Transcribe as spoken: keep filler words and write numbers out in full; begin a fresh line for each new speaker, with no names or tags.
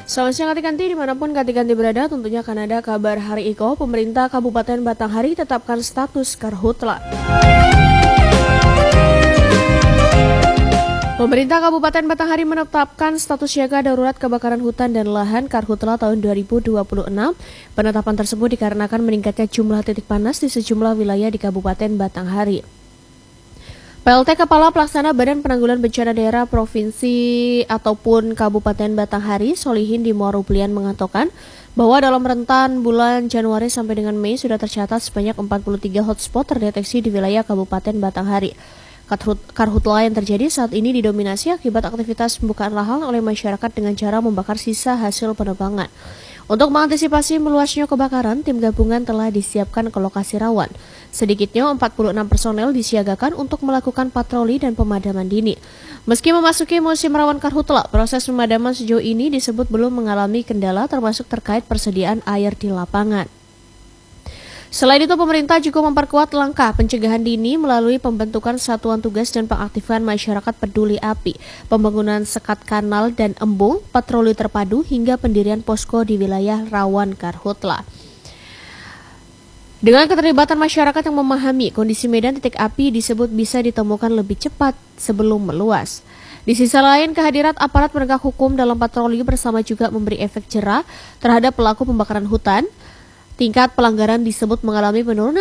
Selamat siang Kati-Kanti, dimanapun Kati-Kanti berada, tentunya akan ada kabar Hari Iko. Pemerintah Kabupaten Batanghari tetapkan status karhutla. Pemerintah Kabupaten Batanghari menetapkan status siaga darurat kebakaran hutan dan lahan karhutla tahun dua ribu dua puluh enam. Penetapan tersebut dikarenakan meningkatnya jumlah titik panas di sejumlah wilayah di Kabupaten Batanghari. P L T Kepala Pelaksana Badan Penanggulangan Bencana Daerah Provinsi ataupun Kabupaten Batanghari, Solihin di Muaruplian mengatakan bahwa dalam rentan bulan Januari sampai dengan Mei sudah tercatat sebanyak empat puluh tiga hotspot terdeteksi di wilayah Kabupaten Batanghari. Karhutla yang terjadi saat ini didominasi akibat aktivitas pembukaan lahan oleh masyarakat dengan cara membakar sisa hasil penebangan. Untuk mengantisipasi meluasnya kebakaran, tim gabungan telah disiapkan ke lokasi rawan. Sedikitnya empat puluh enam personel disiagakan untuk melakukan patroli dan pemadaman dini. Meski memasuki musim rawan karhutla, proses pemadaman sejauh ini disebut belum mengalami kendala termasuk terkait persediaan air di lapangan. Selain itu, pemerintah juga memperkuat langkah pencegahan dini melalui pembentukan satuan tugas dan pengaktifan masyarakat peduli api, pembangunan sekat kanal dan embung, patroli terpadu, hingga pendirian posko di wilayah rawan karhutla. Dengan keterlibatan masyarakat yang memahami kondisi medan titik api disebut bisa ditemukan lebih cepat sebelum meluas. Di sisi lain, kehadiran aparat penegak hukum dalam patroli bersama juga memberi efek jera terhadap pelaku pembakaran hutan. Tingkat pelanggaran disebut mengalami penurunan